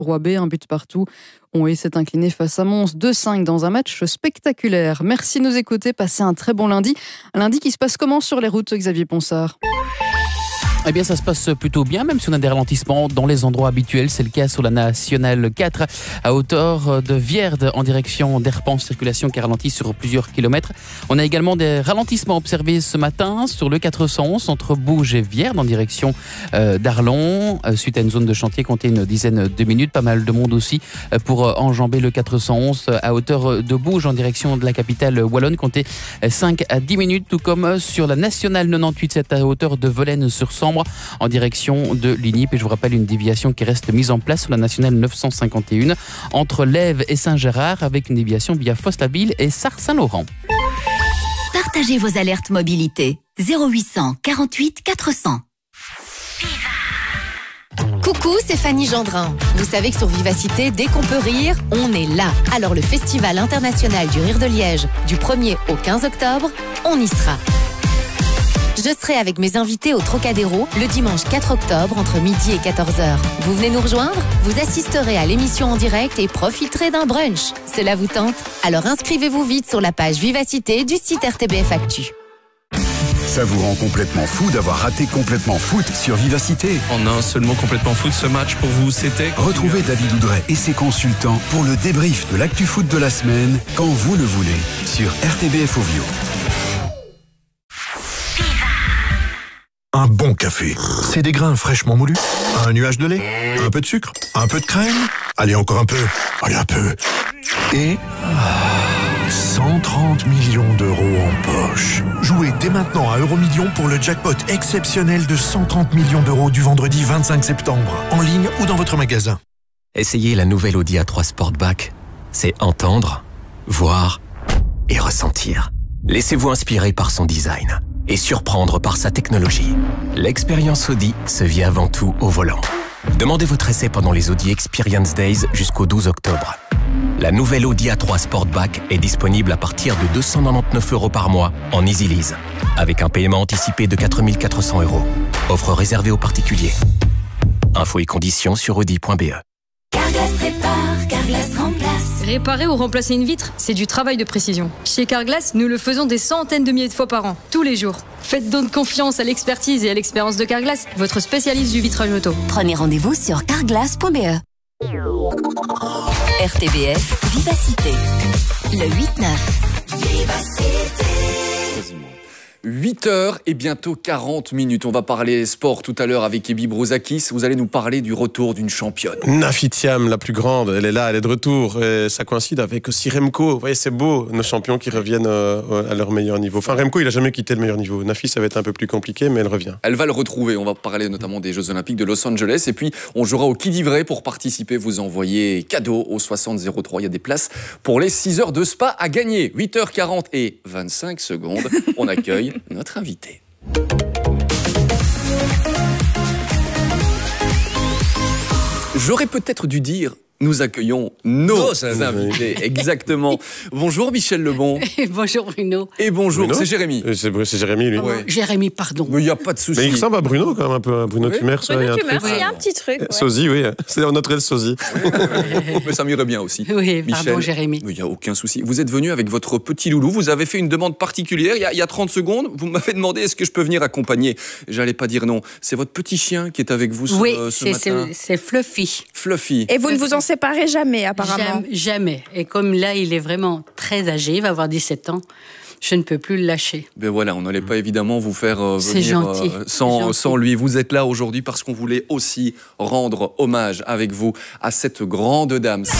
Roi B, un but partout. ONE s'est incliné face à Mons 2-5 dans un match spectaculaire. Merci de nous écouter, passez un très bon lundi. Un lundi qui se passe comment sur les routes, Xavier Ponsard ? Eh bien, ça se passe plutôt bien, même si on a des ralentissements dans les endroits habituels. C'est le cas sur la Nationale 4, à hauteur de Vierde, en direction d'Erpan, circulation qui ralentit sur plusieurs kilomètres. On a également des ralentissements observés ce matin sur le 411, entre Bouges et Vierde, en direction d'Arlon. Suite à une zone de chantier, comptez une dizaine de minutes. Pas mal de monde aussi pour enjamber le 411 à hauteur de Bouges, en direction de la capitale wallonne. Comptez 5 à 10 minutes, tout comme sur la Nationale 98, c'est à hauteur de Volaine-sur-Sambre, en direction de l'INIP. Et je vous rappelle une déviation qui reste mise en place sur la Nationale 951 entre Lèves et Saint-Gérard, avec une déviation via Fosse-la-Ville et Sars-Saint-Laurent. Partagez vos alertes mobilité. 0800 48 400. Coucou, c'est Fanny Gendrin. Vous savez que sur Vivacité, dès qu'on peut rire, on est là. Alors le Festival international du rire de Liège, du 1er au 15 octobre, on y sera. Je serai avec mes invités au Trocadéro le dimanche 4 octobre entre midi et 14h. Vous venez nous rejoindre ? Vous assisterez à l'émission en direct et profiterez d'un brunch. Cela vous tente ? Alors inscrivez-vous vite sur la page Vivacité du site RTBF Actu. Ça vous rend complètement fou d'avoir raté Complètement Foot sur Vivacité. En un seul mot, Complètement Foot, ce match pour vous, c'était... Retrouvez David Oudret et ses consultants pour le débrief de l'actu foot de la semaine, quand vous le voulez, sur RTBF Ovio. Un bon café, c'est des grains fraîchement moulus, un nuage de lait, un peu de sucre, un peu de crème, allez encore un peu, allez un peu, et 130 millions d'euros en poche. Jouez dès maintenant à Euromillions pour le jackpot exceptionnel de 130 millions d'euros du vendredi 25 septembre, en ligne ou dans votre magasin. Essayez la nouvelle Audi A3 Sportback. C'est entendre, voir et ressentir. Laissez-vous inspirer par son design et surprendre par sa technologie. L'expérience Audi se vit avant tout au volant. Demandez votre essai pendant les Audi Experience Days jusqu'au 12 octobre. La nouvelle Audi A3 Sportback est disponible à partir de 299 € par mois en Easy Lease, avec un paiement anticipé de 4 400 €. Offre réservée aux particuliers. Infos et conditions sur audi.be. Carglass répare, Carglass remplace. Réparer ou remplacer une vitre, c'est du travail de précision. Chez Carglass, nous le faisons des centaines de milliers de fois par an, tous les jours. Faites donc confiance à l'expertise et à l'expérience de Carglass, votre spécialiste du vitrage auto. Prenez rendez-vous sur carglass.be. RTBF Vivacité. Le 8-9. Vivacité. 8h et bientôt 40 minutes. On va parler sport tout à l'heure avec Ebi Brouzakis. Vous allez nous parler du retour d'une championne. Nafit Thiam, la plus grande, elle est là, elle est de retour. Et ça coïncide avec aussi Remco. Vous voyez, c'est beau, nos champions qui reviennent à leur meilleur niveau. Enfin, Remco, il n'a jamais quitté le meilleur niveau. Nafit, ça va être un peu plus compliqué, mais elle revient. Elle va le retrouver. On va parler notamment des Jeux Olympiques de Los Angeles. Et puis, on jouera au qui dit vrai pour participer. Vous envoyez cadeau au 6003. Il y a des places pour les 6 heures de spa à gagner. 8h40 et 25 secondes. On accueille notre invité. J'aurais peut-être dû dire nous accueillons nos invités. Exactement. Bonjour Michel Lebon. Et bonjour Bruno. Et bonjour, Bruno, c'est Jérémy. C'est Jérémy, lui. Ouais. Jérémy, pardon. Mais il n'y a pas de souci. Mais il ressemble à Bruno, quand même, un peu. À Bruno Tumers. Bruno Tumers, il y a un petit truc. Ouais. Sosie, oui. C'est notre elle Sosie. Mais ça m'irait bien aussi. Oui, Michel, pardon Jérémy. Il n'y a aucun souci. Vous êtes venu avec votre petit loulou. Vous avez fait une demande particulière il y a 30 secondes. Vous m'avez demandé est-ce que je peux venir accompagner. J'allais pas dire non. C'est votre petit chien qui est avec vous ce matin. Oui, c'est Fluffy. Fluffy. Et vous ne vous en séparez jamais, apparemment. Jamais. Et comme là, il est vraiment très âgé, il va avoir 17 ans, je ne peux plus le lâcher. Ben voilà, on n'allait pas évidemment vous faire venir sans lui. Vous êtes là aujourd'hui parce qu'on voulait aussi rendre hommage avec vous à cette grande dame.